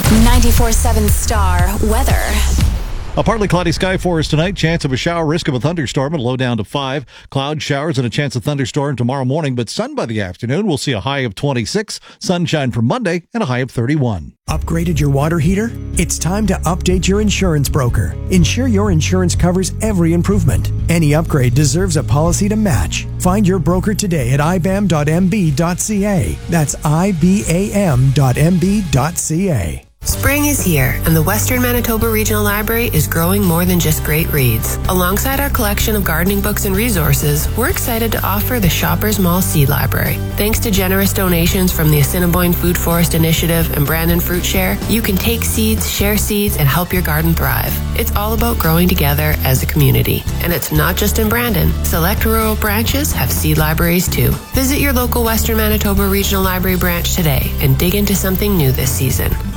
94.7 Star Weather. A partly cloudy sky for us tonight. Chance of a shower, risk of a thunderstorm, and low down to 5. Cloud showers and a chance of thunderstorm tomorrow morning, but sun by the afternoon. We'll see a high of 26, sunshine for Monday, and a high of 31. Upgraded your water heater? It's time to update your insurance broker. Ensure your insurance covers every improvement. Any upgrade deserves a policy to match. Find your broker today at ibam.mb.ca. That's ibam.mb.ca. Spring is here, and the Western Manitoba Regional Library is growing more than just great reads. Alongside our collection of gardening books and resources, we're excited to offer the Shoppers Mall Seed Library. Thanks to generous donations from the Assiniboine Food Forest Initiative and Brandon Fruit Share, you can take seeds, share seeds, and help your garden thrive. It's all about growing together as a community. And it's not just in Brandon. Select rural branches have seed libraries too. Visit your local Western Manitoba Regional Library branch today and dig into something new this season.